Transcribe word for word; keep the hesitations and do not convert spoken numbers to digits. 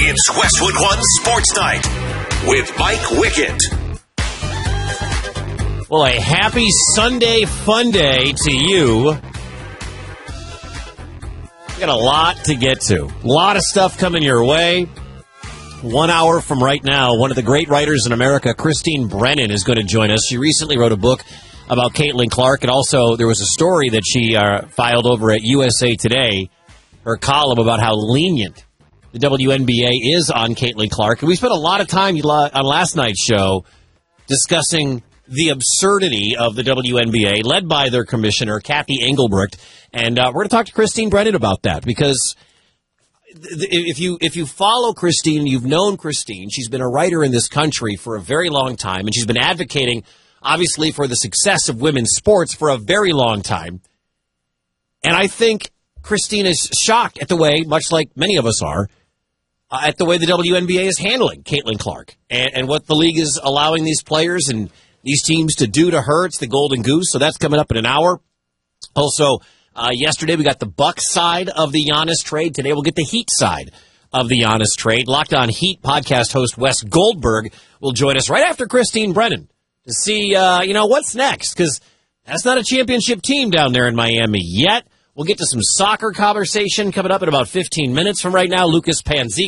It's Westwood One Sports Night with Mike Wickett. Well, a happy Sunday fun day to you. We got a lot to get to. A lot of stuff coming your way. One hour from right now, one of the great writers in America, Christine Brennan, is going to join us. She recently wrote a book about Caitlin Clark, and also there was a story that she uh, filed over at U S A Today, her column about how lenient the W N B A is on Caitlin Clark. And we spent a lot of time on last night's show discussing the absurdity of the W N B A, led by their commissioner, Kathy Engelbrecht. And uh, we're going to talk to Christine Brennan about that, because if you if you follow Christine, you've known Christine. She's been a writer in this country for a very long time, and she's been advocating, obviously, for the success of women's sports for a very long time. And I think Christine is shocked at the way, much like many of us are, uh, at the way the W N B A is handling Caitlin Clark and, and what the league is allowing these players and these teams to do to her. It's the Golden Goose, so that's coming up in an hour. Also, uh, yesterday we got the Bucks side of the Giannis trade. Today we'll get the Heat side of the Giannis trade. Locked On Heat podcast host Wes Goldberg will join us right after Christine Brennan to see, uh, you know, what's next, because that's not a championship team down there in Miami yet. We'll get to some soccer conversation coming up in about fifteen minutes from right now. Lucas Panzika